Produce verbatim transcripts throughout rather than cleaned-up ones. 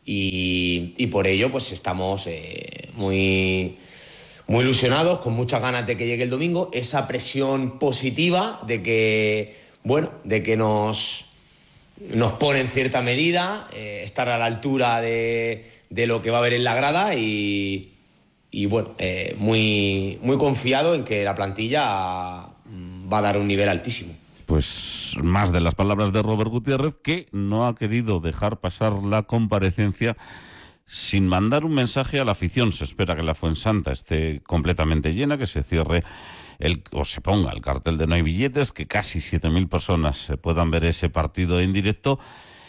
y, y por ello pues estamos eh, muy, muy ilusionados, con muchas ganas de que llegue el domingo, esa presión positiva de que, bueno, de que nos, nos pone en cierta medida, eh, estar a la altura de, de lo que va a haber en la grada y, y bueno, eh, muy, muy confiado en que la plantilla va a dar un nivel altísimo. Pues más de las palabras de Robert Gutiérrez, que no ha querido dejar pasar la comparecencia sin mandar un mensaje a la afición. Se espera que la Fuensanta esté completamente llena, que se cierre el, o se ponga el cartel de no hay billetes, que casi siete mil personas se puedan ver ese partido en directo.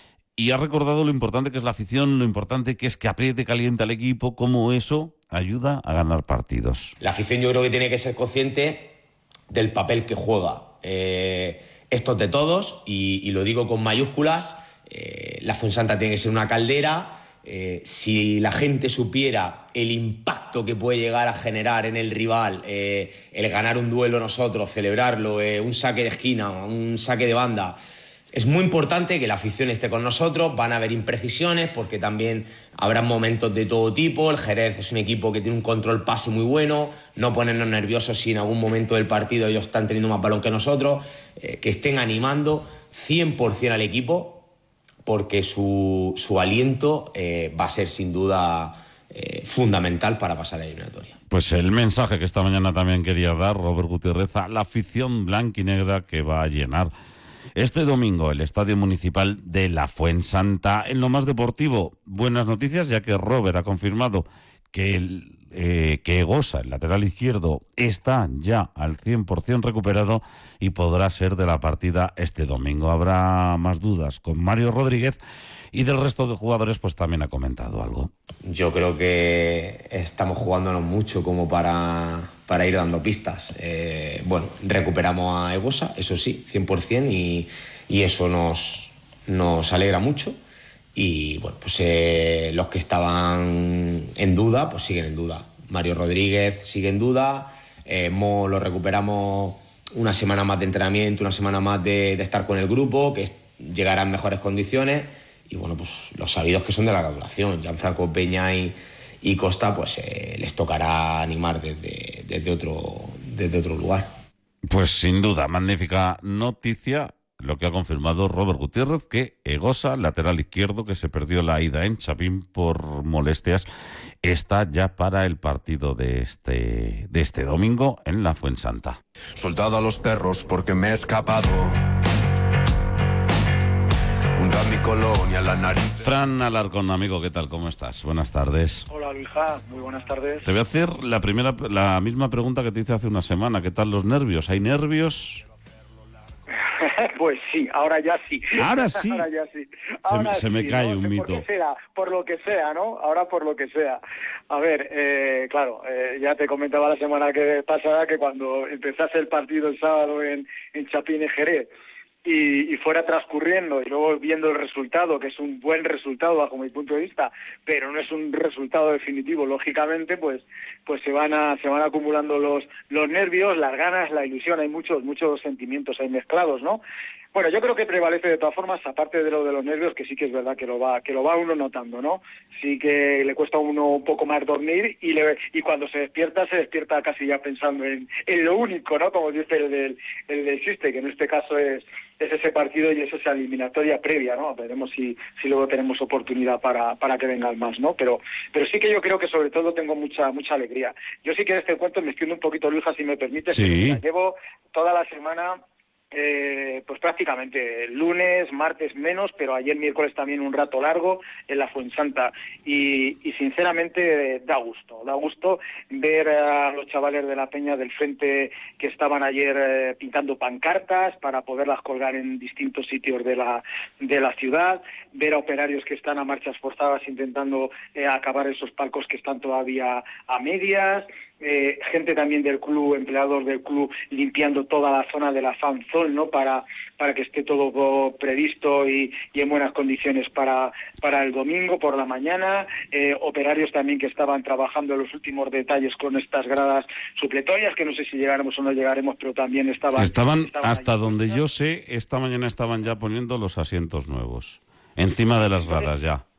Y ha recordado lo importante que es la afición, lo importante que es que apriete caliente al equipo, cómo eso ayuda a ganar partidos. La afición yo creo que tiene que ser consciente del papel que juega. Eh, esto es de todos y, y lo digo con mayúsculas. Eh, la Fuensanta tiene que ser una caldera. Eh, si la gente supiera el impacto que puede llegar a generar en el rival, eh, el ganar un duelo nosotros, celebrarlo, eh, un saque de esquina, un saque de banda, es muy importante que la afición esté con nosotros. Van a haber imprecisiones porque también habrá momentos de todo tipo. El Jerez es un equipo que tiene un control pase muy bueno, no ponernos nerviosos si en algún momento del partido ellos están teniendo más balón que nosotros, eh, que estén animando cien por ciento al equipo, porque su, su aliento eh, va a ser sin duda eh, fundamental para pasar la eliminatoria. Pues el mensaje que esta mañana también quería dar Robert Gutiérrez a la afición blanquinegra que va a llenar este domingo el Estadio Municipal de la Fuensanta. En lo más deportivo, buenas noticias, ya que Robert ha confirmado que el Eh, que Egosa, el lateral izquierdo, está ya al cien por ciento recuperado y podrá ser de la partida este domingo. Habrá más dudas con Mario Rodríguez y del resto de jugadores pues también ha comentado algo. Yo creo que estamos jugándonos mucho como para, para ir dando pistas. Eh, bueno, recuperamos a Egosa, eso sí, cien por ciento, y, y eso nos, nos alegra mucho. Y bueno, pues eh, los que estaban en duda, pues siguen en duda. Mario Rodríguez sigue en duda, eh, Mo lo recuperamos una semana más de entrenamiento, una semana más de, de estar con el grupo, que llegará en mejores condiciones. Y bueno, pues los sabidos que son de larga duración, Gianfranco Peña y, y Costa, pues eh, les tocará animar desde, desde, otro, desde otro lugar. Pues sin duda, magnífica noticia lo que ha confirmado Robert Gutiérrez, que Egosa, lateral izquierdo, que se perdió la ida en Chapín por molestias, está ya para el partido de este, de este domingo en la Fuensanta. Soldado a los perros porque me he escapado. Hunda mi colonia, la nariz. Fran Alarcón, amigo, ¿qué tal? ¿Cómo estás? Buenas tardes. Hola, Luisa, muy buenas tardes. Te voy a hacer la primera, la misma pregunta que te hice hace una semana. ¿Qué tal los nervios? ¿Hay nervios? Pues sí, ahora ya sí. Ahora sí. Ahora ya sí. Ahora se, se me sí, cae ¿no? un por mito. Por, sea, por lo que sea, ¿no? Ahora por lo que sea. A ver, eh, claro, eh, ya te comentaba la semana que pasada que cuando empezase el partido el sábado en, en Chapín y Jerez y, y fuera transcurriendo y luego viendo el resultado, que es un buen resultado bajo mi punto de vista, pero no es un resultado definitivo, lógicamente, pues pues se van a se van acumulando los los nervios, las ganas, la ilusión, hay muchos muchos sentimientos ahí mezclados, ¿no? Bueno, yo creo que prevalece de todas formas, aparte de lo de los nervios, que sí que es verdad que lo va que lo va uno notando, ¿no? Sí que le cuesta a uno un poco más dormir y le, y cuando se despierta, se despierta casi ya pensando en, en lo único, ¿no? Como dice el del, el del chiste, que en este caso es, es ese partido y es esa eliminatoria previa, ¿no? Veremos si, si luego tenemos oportunidad para, para que vengan más, ¿no? Pero pero sí que yo creo que sobre todo tengo mucha mucha alegría. Yo sí que en este cuento me extiendo un poquito, Luisa, si me permite. Sí. Mira, llevo toda la semana... Eh, pues prácticamente lunes, martes menos, pero ayer miércoles también un rato largo en la Fuensanta y, y sinceramente eh, da gusto, da gusto ver a los chavales de la Peña del Frente que estaban ayer eh, pintando pancartas para poderlas colgar en distintos sitios de la de la ciudad, ver a operarios que están a marchas forzadas intentando eh, acabar esos palcos que están todavía a medias. Eh, gente también del club, empleados del club limpiando toda la zona de la fan zone, ¿no? Para para que esté todo previsto y, y en buenas condiciones para para el domingo por la mañana. Eh, operarios también que estaban trabajando en los últimos detalles con estas gradas supletorias, que no sé si llegaremos o no llegaremos, pero también estaban... Estaban, estaban hasta donde yo sé, esta mañana estaban ya poniendo los asientos nuevos, encima de las gradas ya.